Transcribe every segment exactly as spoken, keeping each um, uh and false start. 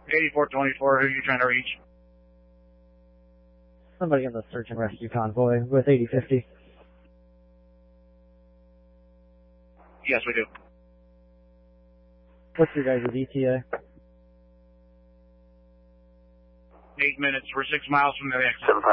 eighty-four twenty-four, who are you trying to reach? Somebody in the search and rescue convoy with eighty fifty. Yes, we do. What's your guys' E T A? Eight minutes. We're six miles from the exit.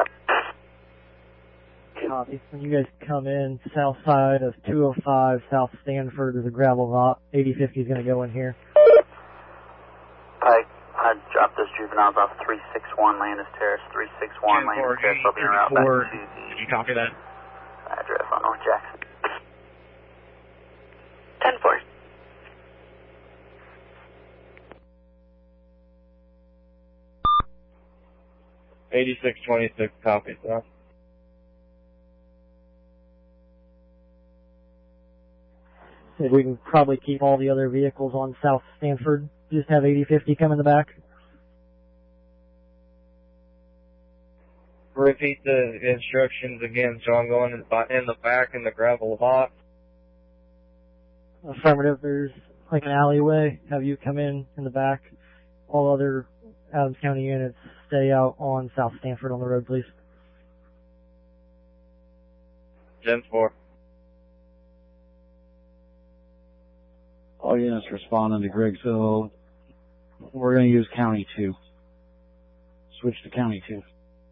Copy. When you guys come in, south side of two oh five, South Stanford, there's a gravel lot. eighty fifty is going to go in here. Pike, I dropped those juveniles off three six one Landis Terrace, three six one Landis Terrace. I'll be en route back to the... Did you copy that? Address on North Jackson. ten four. eighty-six twenty-six, copy, sir. Said we can probably keep all the other vehicles on South Stanford. Just have eighty fifty come in the back. Repeat the instructions again, so I'm going in the back in the gravel lot. Affirmative. There's like an alleyway. Have you come in in the back. All other Adams County units stay out on South Stanford on the road, please. ten four. All units responding to Griggsville. We're going to use County two. Switch to County two.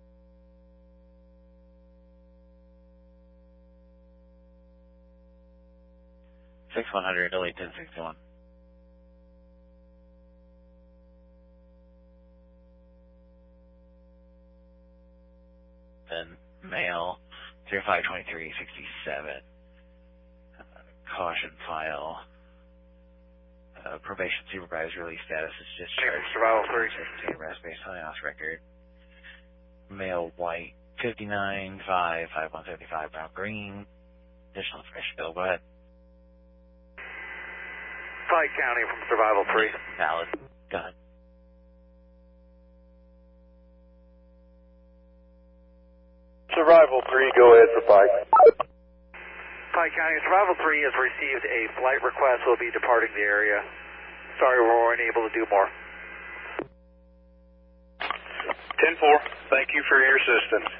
six one hundred, delete ten sixty-one. Then mail zero five twenty-three sixty-seven. Uh, caution file. Uh, probation supervisor release status is discharged. Survival three. Arrest based on house record. Male white fifty-nine five five one seventy-five brown green. Additional information, Bill. Go ahead. Pike County from Survival three. Valid. Go ahead. Survival three, go ahead for Pike. Pike County, Survival three has received a flight request. We'll be departing the area. Sorry we weren't able to do more. ten four, thank you for your assistance.